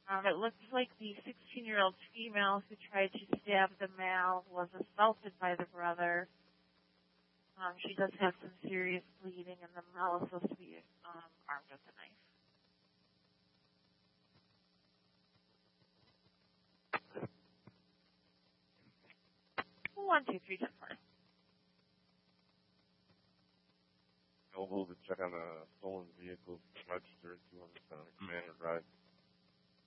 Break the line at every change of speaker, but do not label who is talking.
It looks like the 16-year-old female who tried to stab the male was assaulted by the brother. She does have some serious bleeding, and the male is supposed to be armed with a knife. 1, 2, 3, 10, 4.
Available to check on a stolen vehicle registered to Manor Drive.